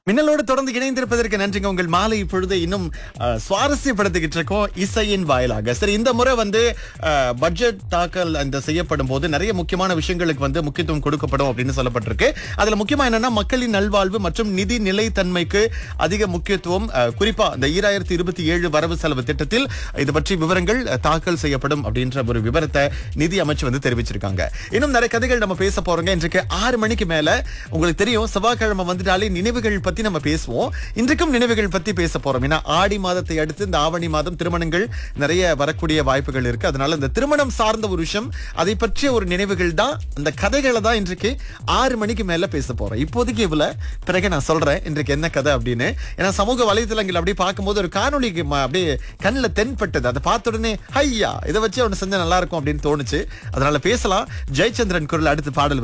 மின்னலோடு தொடர்ந்து இணைந்திருப்பதற்கு நன்றிங்க. உங்கள் மாலை இப்பொழுது இன்னும் சுவாரஸ்யப்படுத்திக்கிட்டு இருக்கோம் இசையின் வாயிலாக. சரி, இந்த முறை பட்ஜெட் தாக்கல் இந்த செய்யப்படும் போது நிறைய முக்கியமான விஷயங்களுக்கு முக்கியத்துவம் கொடுக்கப்படும் அப்படின்னு சொல்லப்பட்டிருக்கு. அதுல முக்கியமா என்னன்னா மக்களின் நல்வாழ்வு மற்றும் நிதி நிலைத்தன்மைக்கு அதிக முக்கியத்துவம், குறிப்பா இந்த 2027 வரவு செலவு திட்டத்தில் இது பற்றி விவரங்கள் தாக்கல் செய்யப்படும் அப்படின்ற ஒரு விவரத்தை நிதி அமைச்சு தெரிவிச்சிருக்காங்க. இன்னும் நிறைய கதைகள் நம்ம பேச போறோங்க. இன்றைக்கு 6 மணிக்கு மேல உங்களுக்கு தெரியும் செவ்வாய்க்கிழமை வந்துட்டாலே நினைவுகள் பத்தி நம்ம பேசுவோம். இன்றைக்கும் நினைவுகள் பத்தி பேச போறோம். ஏன்னா ஆடி மாதத்தை அடுத்து இந்த ஆவணி மாதம் திருமணங்கள் நிறைய வரக்கூடிய வாய்ப்புகள் இருக்கு. அதனால இந்த திருமணம் சார்ந்த ஒரு விஷயம், அதை பற்றிய ஒரு நினைவுகள் தான், அந்த கதைகளை தான் இன்றைக்கு 6 மணிக்கு மேல பேச போறோம். இப்போதைக்கு பிறகு நான் சொல்றேன் இன்றைக்கு என்ன கதை அப்படின்னு. ஏன்னா சமூக வலைதளங்கள் அப்படி பார்க்கும்போது ஒரு காணொலிக்கு அப்படியே கண்ணில் தென்பட்டது. அதை பார்த்த உடனே ஐயா இதை வச்சு அவனு செஞ்சா நல்லா இருக்கும் அப்படின்னு தோணுச்சு. அதனால பேசலாம். ஜெயச்சந்திரன் குரல் அடுத்து பாடல்